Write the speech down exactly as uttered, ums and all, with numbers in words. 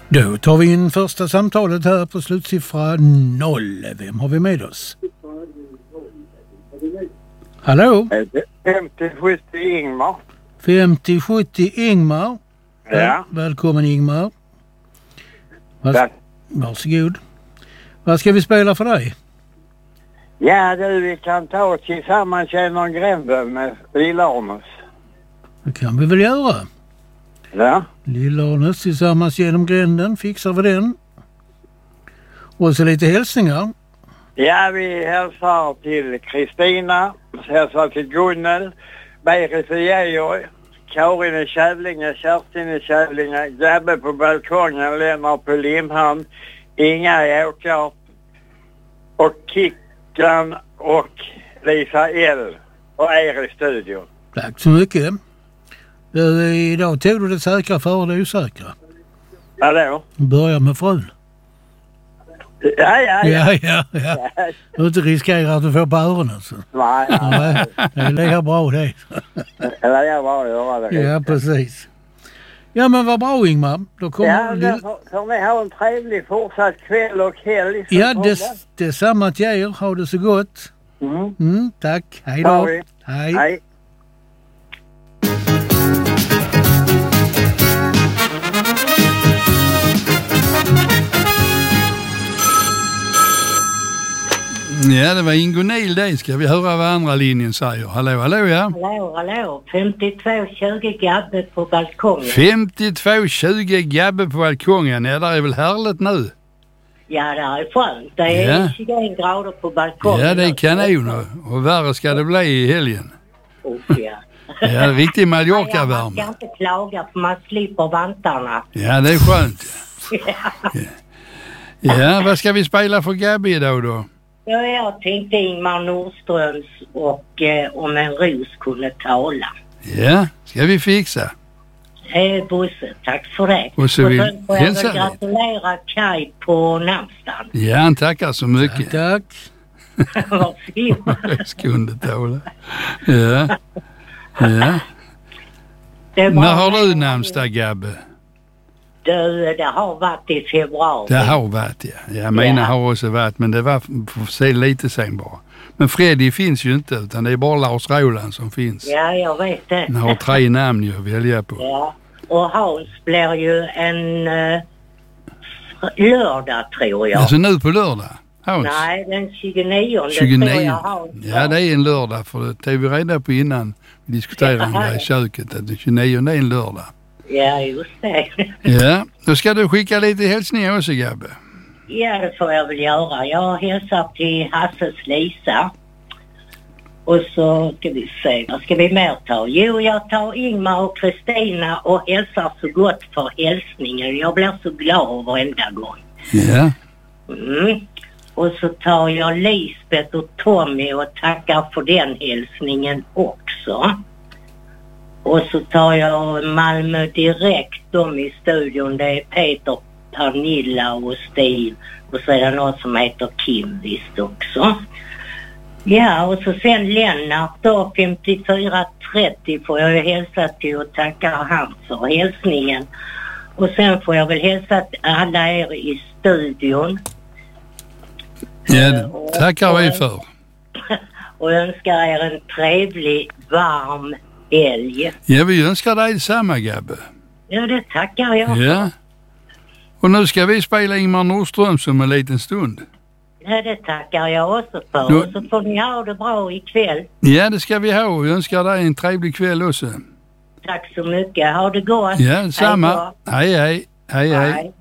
Då tar vi in första samtalet här på slutsiffra noll. Vem har vi med oss? Hallå? femtio sjuttio Ingmar. femtio sjuttio Ingmar. Ja. Välkommen Ingmar. Vars- Tack. Varsågod. Vad ska vi spela för dig? Ja du, vi kan ta oss tillsammans genom gränden med Lilla-Arnes. Det kan vi väl göra. Ja. Lilla-Arnes tillsammans genom gränden. Fixar vi den. Och så lite hälsningar. Ja, vi hälsar till Kristina, hälsar till Gunnel, Berit och Georg, Karin i Kävlinge, Kerstin i Kävlinge, Gabbe på balkongen, Lennart på Limhamn, Inga i Åkarp och Kickan och Lisa L och er i studion. Tack så mycket. Du, idag tog du det säkra före det osäkra. Hallå? Börja med frun. Ja, ja, ja. Ja, ja, ja. Du har inte riskerat att du får på öronen. Så. Nej, Nej, det ligger bra det. eller jag bara göra det. Ja, precis. Ja, men vad bra Ingmar. Då kommer Ja, du... då får, får ni ha en trevlig fortsatt kväll och helg. Ja, det, detsamma till er. Ha det så gott. Mm. Mm, tack. Hej då. Sorry. Hej. Hej. Ja, det var Ingo Nil det. Ska vi höra vad andra linjen säger. Hallå, hallå, ja. Hallå, hallå. femtiotvå tjugo Gabbe på balkongen. femtiotvå tjugo Gabbe på balkongen. Ja, det är väl härligt nu. Ja, det är skönt. Det är Ja. tjugoen grader på balkongen. Ja, det är kanon. Och, och värre ska det bli i helgen. Oh, ja. Ja, riktig Ja, man Mallorca-värme. ska inte klaga för man slipper vantarna. Ja, det är skönt. Ja. Ja, vad ska vi spela för Gabbe idag då? Ja, jag tänkte Ingmar Nordströms och eh, om en ros kunde tala. Ja, ska vi fixa. Eh, Bosse, tack för det. Och så vill sen får jag hälsa väl dig. gratulera Kai på namnsdagen. Ja, han tackar så mycket. Tack. Varsågod. Jag kunde tåla. Ja. Ja. Det är bra. När har du namnsdag, Gabbe? Du, det har varit i februari. Det har varit, ja. Ja, mina Ja. har också varit, men det var för se lite sen bara. Men Freddy finns ju inte, utan det är bara Lars Roland som finns. Ja, jag vet det. Han har tre namn ju att välja på. Ja, och Hans blir ju en uh, lördag tror jag. Alltså nu på lördag? Hans? Nej, den tjugonionde tjugonio. tror jag Hans. Ja, det är en lördag, för det tog vi reda på innan vi diskuterade Ja. det i köket, att den tjugonionde är en lördag. Ja, just det. Ja, då ska du skicka lite hälsningar också, Gabbe. Ja, det får jag väl göra. Jag hälsar till Hasses Lisa. Och så ska vi se, vad ska vi mer ta? Jo, jag tar Ingmar och Kristina och hälsar så gott för hälsningen. Jag blir så glad varenda gång. Ja. Mm. Och så tar jag Lisbeth och Tommy och tackar för den hälsningen också. Och så tar jag Malmö direkt, de i studion. Det är Peter, Pernilla och Stil. Och så är det någon som heter Kim visst också. Ja, och så sen Lennart då, femtiofyra trettio får jag ju hälsa till och tacka han för hälsningen. Och sen får jag väl hälsa till alla er i studion. Ja, det tackar vi för. Och önskar er en trevlig, varm helg. Ja, vi önskar dig detsamma, Gabbe. Ja, det tackar jag. Ja. Och nu ska vi spela Ingmar Nordström som en liten stund. Ja, det tackar jag också för. Nu- Och så får ni ha det bra ikväll. Ja, det ska vi ha. Vi önskar dig en trevlig kväll också. Tack så mycket. Ha det gott. Ja, detsamma. Hej då. Hej, hej. Hej, hej. Hej.